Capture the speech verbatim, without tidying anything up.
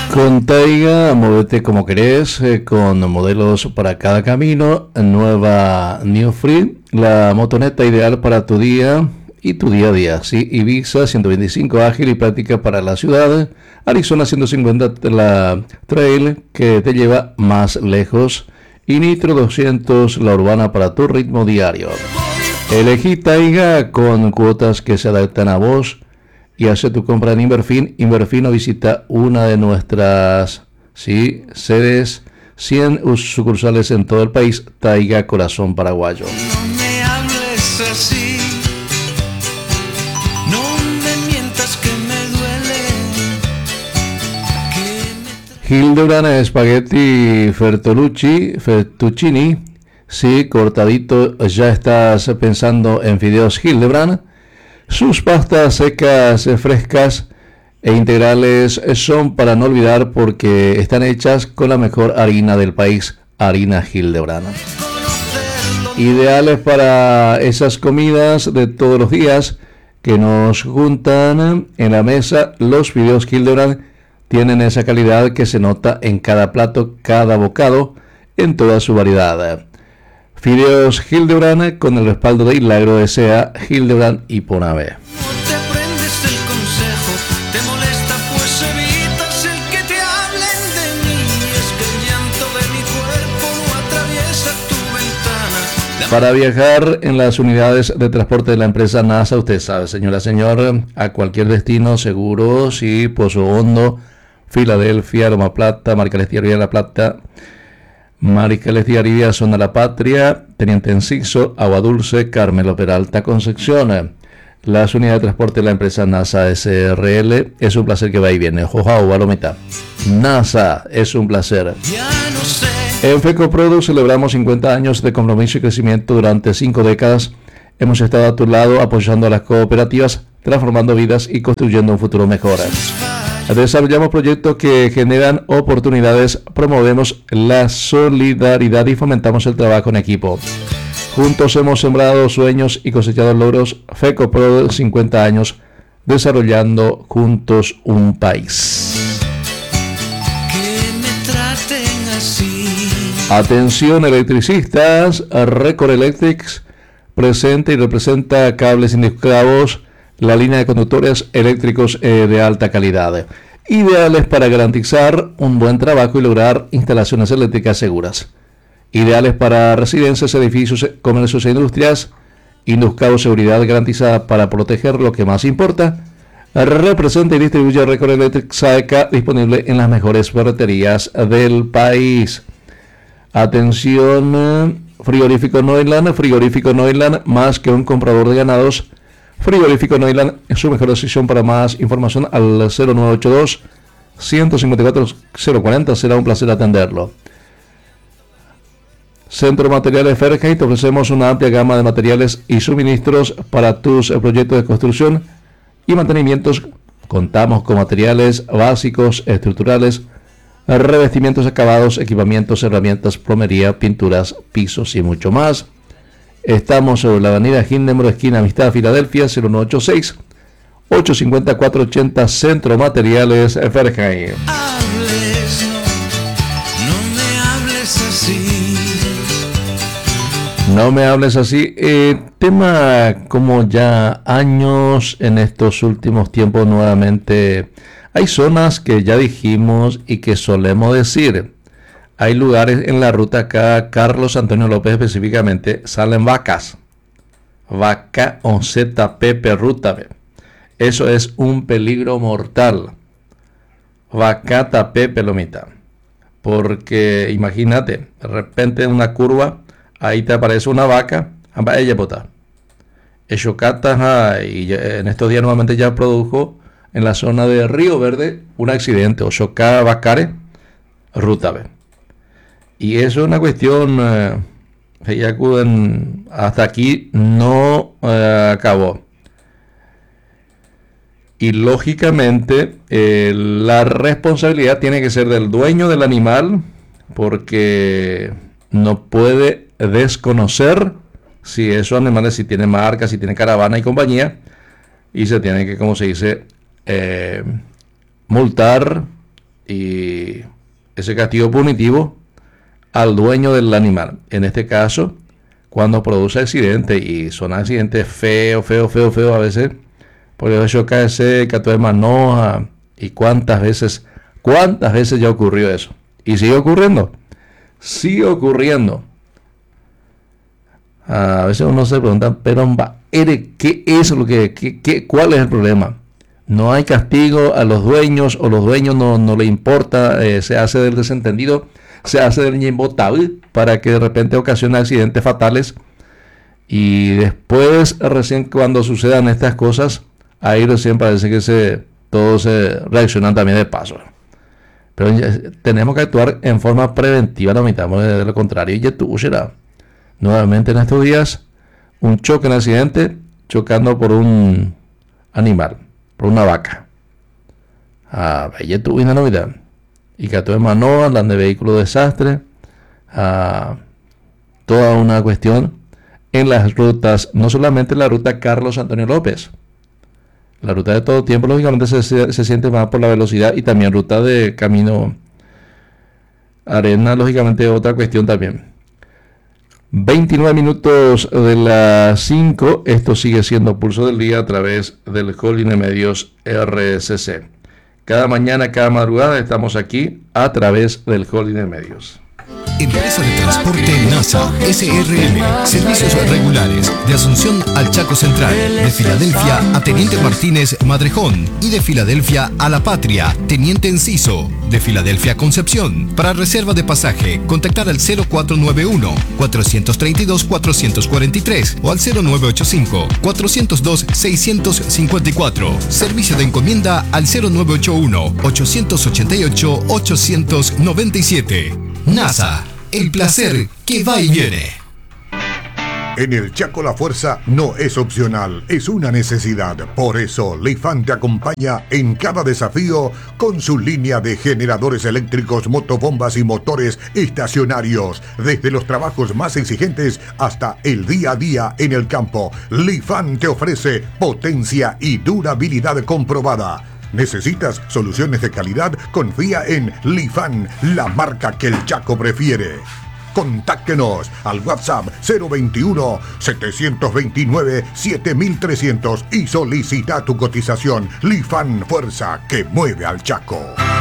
Con Taiga, móvete como querés, eh, con modelos para cada camino. Nueva New Free, la motoneta ideal para tu día y tu día a día. Sí, Ibiza ciento veinticinco ágil y práctica para la ciudad. Arizona ciento cincuenta la trail que te lleva más lejos. Y Nitro doscientos la urbana para tu ritmo diario. Elegí Taiga con cuotas que se adaptan a vos. Y hace tu compra en Inverfin. Inverfin o visita una de nuestras ¿sí? sedes, cien sucursales en todo el país. Taiga, corazón paraguayo. No me hables así, no me mientas que me duele. Que me... Hildebrand Spaghetti Fertolucci, Fettuccini. Sí, cortadito, ya estás pensando en fideos Hildebrand. Sus pastas secas, frescas e integrales son para no olvidar porque están hechas con la mejor harina del país, harina Hildebrand. Ideales para esas comidas de todos los días que nos juntan en la mesa. Los fideos Hildebrand tienen esa calidad que se nota en cada plato, cada bocado, en toda su variedad. Fideos Hildebrand con el respaldo de Hilagro S A, Hildebrand y Ponave. No te aprendes el consejo, te molesta pues evitas el que te hablen de mí. Es que el llanto de mi cuerpo no atraviesa tu ventana. Para viajar en las unidades de transporte de la empresa NASA, usted sabe, señora, señor, a cualquier destino seguro, sí, Pozo Hondo, Filadelfia, Loma Plata, Maricales Diaria La Plata, Maricales Diaria, Zona La Patria, Teniente Enciso, Agua Dulce, Carmelo Peralta, Concepción. Las unidades de transporte de la empresa NASA S R L, es un placer que va y viene. Jojao, Balomita. NASA, es un placer. Ya no sé. En FECOPRODU celebramos cincuenta años de compromiso y crecimiento durante cinco décadas. Hemos estado a tu lado apoyando a las cooperativas, transformando vidas y construyendo un futuro mejor. Desarrollamos proyectos que generan oportunidades, promovemos la solidaridad y fomentamos el trabajo en equipo. Juntos hemos sembrado sueños y cosechado logros. FECOPRODU, cincuenta años, desarrollando juntos un país. Que me traten así. Atención electricistas, Record Electrics presenta y representa cables sin clavos, la línea de conductores eléctricos eh, de alta calidad, ideales para garantizar un buen trabajo y lograr instalaciones eléctricas seguras, ideales para residencias, edificios, comercios e industrias. Induscado, seguridad garantizada para proteger lo que más importa. Representa y distribuye Record Electric SAECA, disponible en las mejores ferreterías del país. Atención, frigorífico Neuland, frigorífico Neuland, más que un comprador de ganados. Frigorífico Neuland es su mejor decisión. Para más información al cero nueve ocho dos, uno cinco cuatro, cero cuarenta. Será un placer atenderlo. Centro Materiales Fergay, te ofrecemos una amplia gama de materiales y suministros para tus proyectos de construcción y mantenimientos. Contamos con materiales básicos, estructurales, revestimientos acabados, equipamientos, herramientas, plomería, pinturas, pisos y mucho más. Estamos sobre la avenida Hindenburg, esquina Amistad, Filadelfia, cero nueve ocho seis, ocho cinco cero, cuatro ocho cero, Centro Materiales Fergay. Hables, no, no me hables así. No me hables así. Eh, tema como ya años en estos últimos tiempos nuevamente. Hay zonas que ya dijimos y que solemos decir. Hay lugares en la ruta acá, Carlos Antonio López específicamente, salen vacas. Vaca o Z P ruta. Eso es un peligro mortal. Vacata Pepe Lomita. Porque imagínate, de repente en una curva, ahí te aparece una vaca, ella bota. Echocata, y en estos días nuevamente ya produjo en la zona de Río Verde un accidente, Ochoca Bacare, ruta B. Y eso es una cuestión eh, que ya acuden hasta aquí no eh, acabó. Y lógicamente eh, la responsabilidad tiene que ser del dueño del animal, porque no puede desconocer si esos animales, si tienen marca, si tienen caravana y compañía, y se tiene que, como se dice, eh, multar y ese castigo punitivo al dueño del animal. En este caso, cuando produce accidentes, y son accidentes feos, feos, feos, feos a veces, por el hecho de caerse, que de manoja, y cuántas veces, cuántas veces ya ocurrió eso. Y sigue ocurriendo, sigue ocurriendo. A veces uno se pregunta, pero ¿qué es lo que, qué, qué, cuál es el problema? No hay castigo a los dueños, o los dueños no, no le importa, eh, se hace del desentendido, se hace del imbotable para que de repente ocasione accidentes fatales, y después recién cuando sucedan estas cosas, ahí recién parece que se todos se reaccionan también de paso. Pero ya, tenemos que actuar en forma preventiva, no omitamos de, de lo contrario. Y tú será nuevamente en estos días un choque, un accidente, chocando por un animal, por una vaca. Ah, y tú una novedad. Y que todo es mano, andan de vehículo desastre, ah, toda una cuestión en las rutas, no solamente la ruta Carlos Antonio López, la ruta de todo tiempo lógicamente se, se, se siente más por la velocidad, y también ruta de camino arena, lógicamente otra cuestión también. veintinueve minutos de las cinco, esto sigue siendo Pulso del Día a través del Holding de Medios R C C. Cada mañana, cada madrugada estamos aquí a través del Holding de Medios. Empresa de Transporte NASA, S R L, servicios regulares de Asunción al Chaco Central, de Filadelfia a Teniente Martínez Madrejón y de Filadelfia a La Patria, Teniente Enciso, de Filadelfia a Concepción. Para reserva de pasaje, contactar al cero cuatro nueve uno, cuatro tres dos, cuatro cuatro tres o al cero nueve ocho cinco, cuatro cero dos, seis cinco cuatro. Servicio de encomienda al cero nueve ocho uno, ocho ocho ocho, ocho nueve siete. NASA, el placer que va y viene. En el Chaco la fuerza no es opcional, es una necesidad. Por eso, Lifan te acompaña en cada desafío con su línea de generadores eléctricos, motobombas y motores estacionarios. Desde los trabajos más exigentes hasta el día a día en el campo, Lifan te ofrece potencia y durabilidad comprobada. ¿Necesitas soluciones de calidad? Confía en Lifan, la marca que el Chaco prefiere. Contáctenos al WhatsApp cero veintiuno, setecientos veintinueve, siete mil trescientos y solicita tu cotización. Lifan, fuerza que mueve al Chaco.